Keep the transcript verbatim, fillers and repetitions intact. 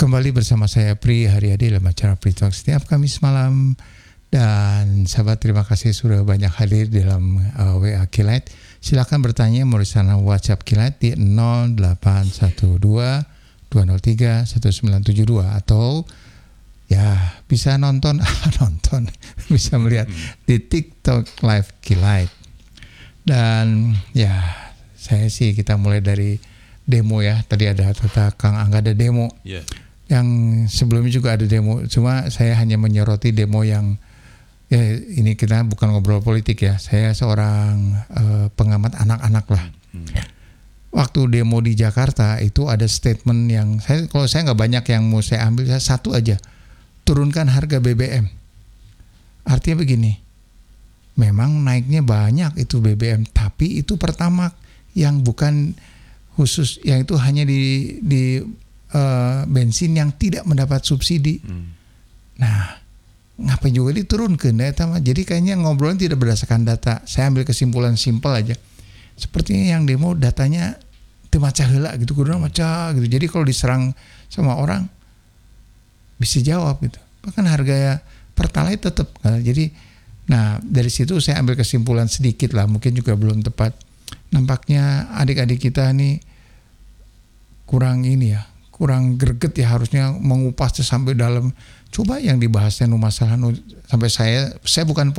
Kembali bersama saya Pri Haryadi dalam acara Pri Talk setiap Kamis malam. Dan sahabat, terima kasih sudah banyak hadir dalam uh, W A Kilat. Silakan bertanya melalui sana WhatsApp Kilat di nol delapan satu dua dua nol tiga satu sembilan tujuh dua atau ya bisa nonton nonton bisa melihat di TikTok Live Kilat. Dan ya saya sih kita mulai dari demo ya. Tadi ada kata Kang Angga ada demo. Yeah. Yang sebelumnya juga ada demo. Cuma saya hanya menyoroti demo yang ya ini kita bukan ngobrol politik ya. Saya seorang uh, pengamat anak-anak lah. Hmm. Waktu demo di Jakarta itu ada statement yang saya kalau saya nggak banyak yang mau saya ambil, saya satu aja. Turunkan harga B B M. Artinya begini. Memang naiknya banyak itu B B M, tapi itu Pertamax yang bukan khusus, yang itu hanya di di uh, bensin yang tidak mendapat subsidi. Hmm. Nah, ngapain juga diturunkan data? Jadi kayaknya ngobrolnya tidak berdasarkan data. Saya ambil kesimpulan simpel aja. Sepertinya yang demo datanya teu maca heula gitu, kudu maca gitu. Jadi kalau diserang sama orang bisa jawab gitu. Bahkan harga Pertalite tetap. Nah, jadi nah dari situ saya ambil kesimpulan sedikit lah, mungkin juga belum tepat. Nampaknya adik-adik kita nih kurang ini ya, kurang greget ya, harusnya mengupasnya sampai dalam. Coba yang dibahasnya nu masalah nu, sampai saya saya bukan